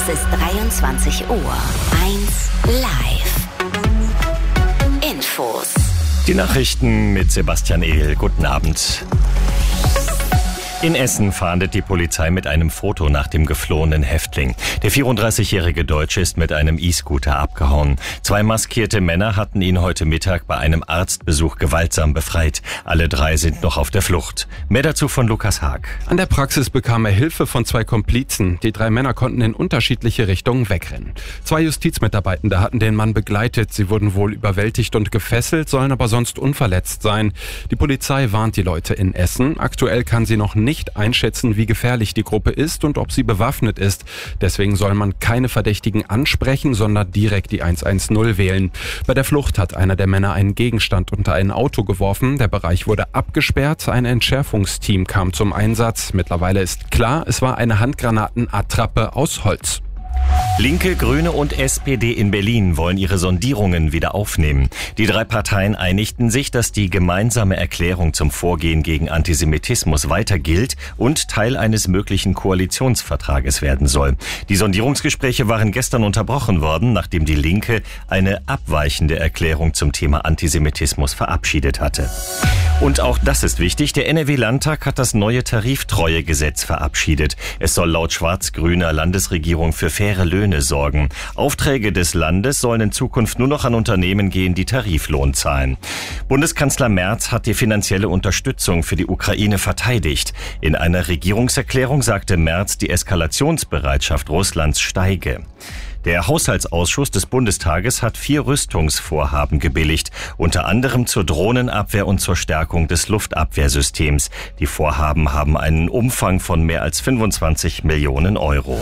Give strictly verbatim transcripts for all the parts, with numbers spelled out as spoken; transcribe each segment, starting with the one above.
Es ist dreiundzwanzig Uhr. eins live. Infos. Die Nachrichten mit Sebastian Ehl. Guten Abend. In Essen fahndet die Polizei mit einem Foto nach dem geflohenen Häftling. Der vierunddreißigjährige Deutsche ist mit einem E-Scooter abgehauen. Zwei maskierte Männer hatten ihn heute Mittag bei einem Arztbesuch gewaltsam befreit. Alle drei sind noch auf der Flucht. Mehr dazu von Lukas Haag. An der Praxis bekam er Hilfe von zwei Komplizen. Die drei Männer konnten in unterschiedliche Richtungen wegrennen. Zwei Justizmitarbeitende hatten den Mann begleitet. Sie wurden wohl überwältigt und gefesselt, sollen aber sonst unverletzt sein. Die Polizei warnt die Leute in Essen. Aktuell kann sie noch nicht nicht einschätzen, wie gefährlich die Gruppe ist und ob sie bewaffnet ist. Deswegen soll man keine Verdächtigen ansprechen, sondern direkt die hundertzehn wählen. Bei der Flucht hat einer der Männer einen Gegenstand unter ein Auto geworfen. Der Bereich wurde abgesperrt. Ein Entschärfungsteam kam zum Einsatz. Mittlerweile ist klar, es war eine Handgranatenattrappe aus Holz. Linke, Grüne und S P D in Berlin wollen ihre Sondierungen wieder aufnehmen. Die drei Parteien einigten sich, dass die gemeinsame Erklärung zum Vorgehen gegen Antisemitismus weiter gilt und Teil eines möglichen Koalitionsvertrages werden soll. Die Sondierungsgespräche waren gestern unterbrochen worden, nachdem die Linke eine abweichende Erklärung zum Thema Antisemitismus verabschiedet hatte. Und auch das ist wichtig. Der N R W-Landtag hat das neue Tariftreuegesetz verabschiedet. Es soll laut schwarz-grüner Landesregierung für faire Löhne sorgen. Aufträge des Landes sollen in Zukunft nur noch an Unternehmen gehen, die Tariflohn zahlen. Bundeskanzler Merz hat die finanzielle Unterstützung für die Ukraine verteidigt. In einer Regierungserklärung sagte Merz, die Eskalationsbereitschaft Russlands steige. Der Haushaltsausschuss des Bundestages hat vier Rüstungsvorhaben gebilligt, unter anderem zur Drohnenabwehr und zur Stärkung des Luftabwehrsystems. Die Vorhaben haben einen Umfang von mehr als fünfundzwanzig Millionen Euro.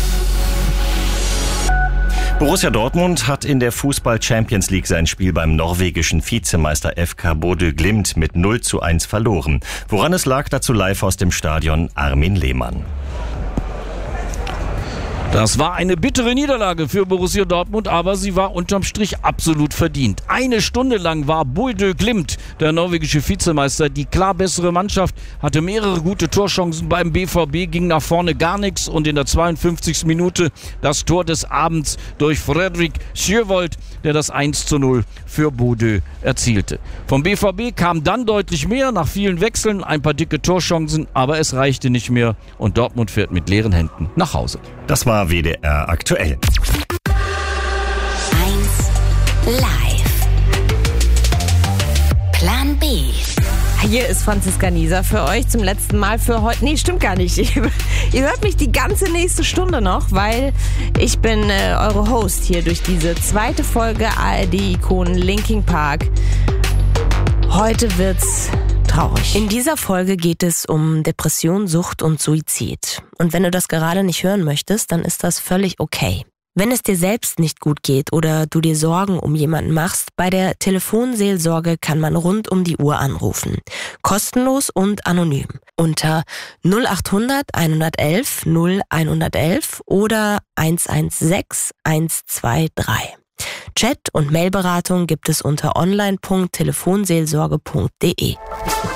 Borussia Dortmund hat in der Fußball-Champions League sein Spiel beim norwegischen Vizemeister F K Bodø Glimt mit null zu eins verloren. Woran es lag, dazu live aus dem Stadion Armin Lehmann. Das war eine bittere Niederlage für Borussia Dortmund, aber sie war unterm Strich absolut verdient. Eine Stunde lang war Bodø Glimt, der norwegische Vizemeister, die klar bessere Mannschaft, hatte mehrere gute Torchancen beim B V B, ging nach vorne gar nichts und in der zweiundfünfzigsten Minute das Tor des Abends durch Fredrik Sjøvold, der das eins zu null für Bodø erzielte. Vom B V B kam dann deutlich mehr, nach vielen Wechseln, ein paar dicke Torchancen, aber es reichte nicht mehr und Dortmund fährt mit leeren Händen nach Hause. Das war W D R aktuell. eins live. Plan B. Hier ist Franziska Nieser für euch zum letzten Mal für heute. Nee, stimmt gar nicht. Ihr hört mich die ganze nächste Stunde noch, weil ich bin äh, eure Host hier durch diese zweite Folge A R D-Ikonen Linkin Park. Heute wird's traurig. In dieser Folge geht es um Depression, Sucht und Suizid. Und wenn du das gerade nicht hören möchtest, dann ist das völlig okay. Wenn es dir selbst nicht gut geht oder du dir Sorgen um jemanden machst, bei der Telefonseelsorge kann man rund um die Uhr anrufen. Kostenlos und anonym. Unter null achthundert einhundertelf null einhundertelf oder eins eins sechs eins zwei drei. Chat- und Mailberatung gibt es unter online punkt telefonseelsorge punkt de.